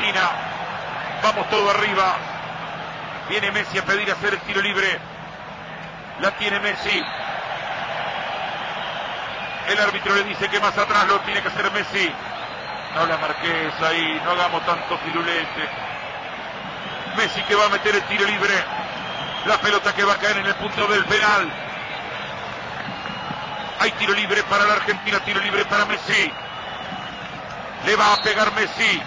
Argentina. Vamos todo arriba. Viene Messi a pedir hacer el tiro libre. La tiene Messi. El árbitro le dice que más atrás lo tiene que hacer Messi. No la marques ahí, no hagamos tanto firulete. Messi que va a meter el tiro libre. La pelota que va a caer en el punto del penal. Hay tiro libre para la Argentina, tiro libre para Messi. Le va a pegar Messi.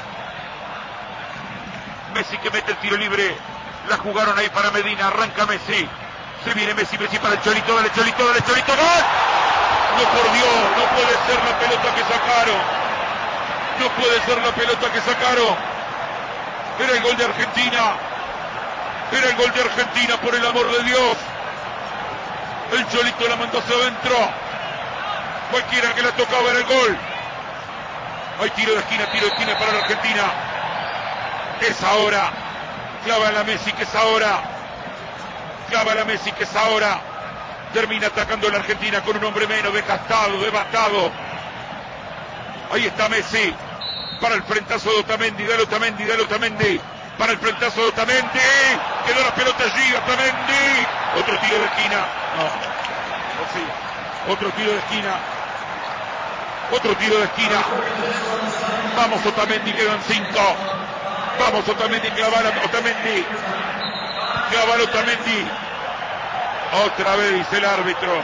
Messi que mete el tiro libre. La jugaron ahí para Medina, arranca Messi. Se viene Messi, Messi para el Cholito, dale Cholito, dale Cholito, ¡gol! No, por Dios, no puede ser la pelota que sacaron. No puede ser la pelota que sacaron. Era el gol de Argentina. Era el gol de Argentina, por el amor de Dios. El Cholito la mandó hacia adentro. Cualquiera que la tocaba era el gol. Hay tiro de esquina para la Argentina. Es ahora. Clava la Messi, que es ahora. Clava la Messi, que es ahora. Termina atacando la Argentina con un hombre menos, desgastado, devastado. Ahí está Messi. Para el frentazo de Otamendi, dale Otamendi, dale Otamendi. Para el frentazo de Otamendi. Quedó la pelota allí, Otamendi. Otro tiro de esquina. No. Oh, sí. Otro tiro de esquina. Otro tiro de esquina. Vamos Otamendi, quedan 5. Vamos Otamendi, clavar a Otamendi. Clavar a Otamendi. Otra vez dice el árbitro.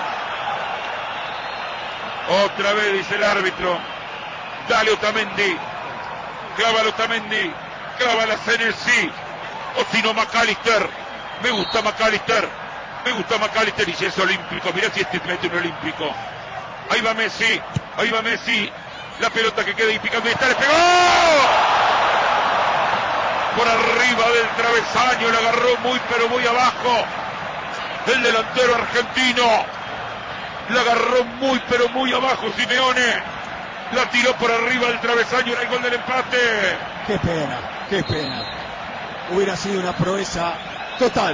Otra vez dice el árbitro. Dale Otamendi. Clávalo Otamendi. Clávala Senesi. O si no McAllister. Me gusta McAllister. Me gusta McAllister y si es olímpico. Mirá si este mete un olímpico. Ahí va Messi. Ahí va Messi. La pelota que queda y picando y está. ¡Le pegó! Por arriba del travesaño. La agarró muy pero muy abajo. El delantero argentino. La agarró muy pero muy abajo Simeone. La tiró por arriba del travesaño. Era el gol del empate. Qué pena, qué pena. Hubiera sido una proeza total.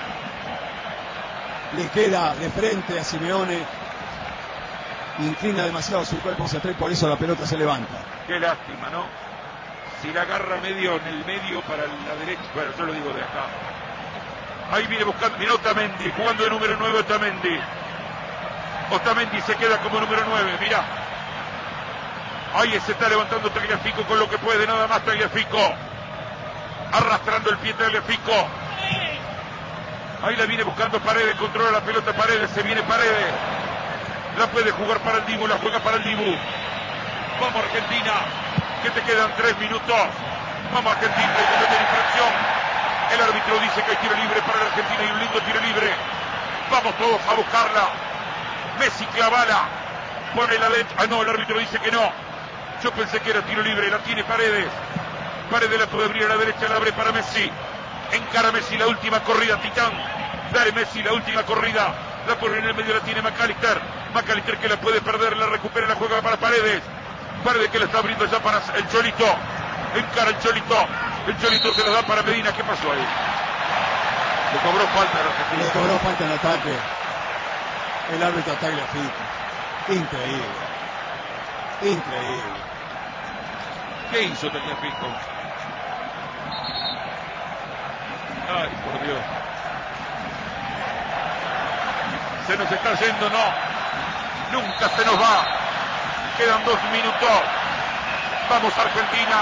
Le queda de frente a Simeone. Inclina demasiado su cuerpo hacia atrás, por eso la pelota se levanta. Qué lástima, ¿no? Si la agarra medio en el medio para la derecha. Bueno, yo lo digo de acá. Ahí viene buscando. Mira Otamendi, jugando de número 9 Otamendi. Otamendi se queda como número 9, mirá. Ahí se está levantando Tagliafico con lo que puede, nada más Tagliafico. Arrastrando el pie Tagliafico. Ahí la viene buscando Paredes, controla la pelota Paredes, se viene Paredes. La puede jugar para el Dibu, la juega para el Dibu. Vamos Argentina, que te quedan 3 minutos. Vamos Argentina, hay que meter infracción. El árbitro dice que hay tiro libre para la Argentina y un lindo tiro libre. Vamos todos a buscarla. Messi clavala. Pone la derecha. Ah, no, el árbitro dice que no. Yo pensé que era tiro libre, la tiene Paredes. Paredes la puede abrir a la derecha, la abre para Messi. Encara Messi la última corrida, Titán. Dale Messi la última corrida. La pone en el medio, la tiene McAllister. McAllister que la puede perder, la recupera, la juega para Paredes. Paredes que la está abriendo ya para el Cholito. Encara el Cholito. El Cholito se la da para Medina. ¿Qué pasó ahí? Le cobró falta a la Argentina. Le cobró falta en ataque. El árbitro Tagliafico. Increíble. Increíble. ¿Qué hizo Tagliafico? Ay, por Dios. Se nos está yendo, no. Nunca se nos va. Quedan 2 minutos. Vamos Argentina.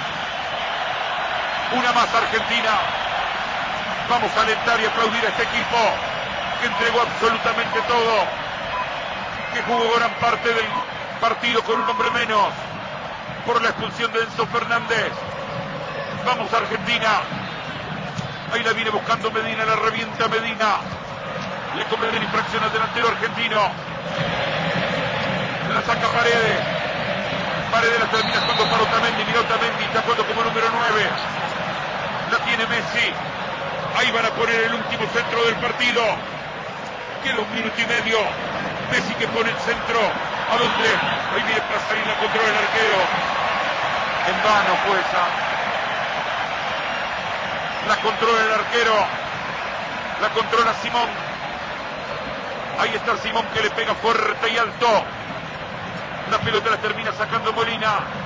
Una más Argentina. Vamos a alentar y aplaudir a este equipo que entregó absolutamente todo, que jugó gran parte del partido con un hombre menos por la expulsión de Enzo Fernández. Vamos Argentina. Ahí la viene buscando Medina, la revienta Medina. Le cometen infracción al delantero argentino. La saca Paredes. Paredes la termina jugando para Otamendi. Mira Otamendi, está jugando como número 9. La tiene Messi. Ahí van a poner el último centro del partido. Queda 1 minuto y medio. Messi que pone el centro. ¿A dónde? Ahí viene Pasarín, la controla el arquero. En vano fue esa. La controla el arquero. La controla Simón. Ahí está Simón que le pega fuerte y alto. La pelota la termina sacando Molina.